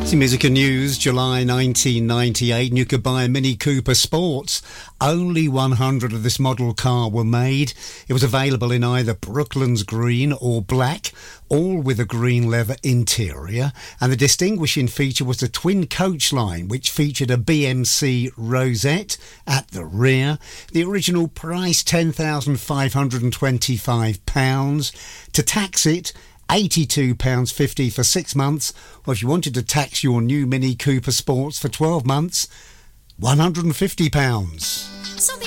Some music and news, July 1998, and you could buy a Mini Cooper Sports. Only 100 of this model car were made. It was available in either Brooklands green or black, all with a green leather interior. And the distinguishing feature was the twin coach line, which featured a BMC rosette at the rear. The original price, £10,525. To tax it, £82.50 for 6 months, or if you wanted to tax your new Mini Cooper Sports for 12 months, £150.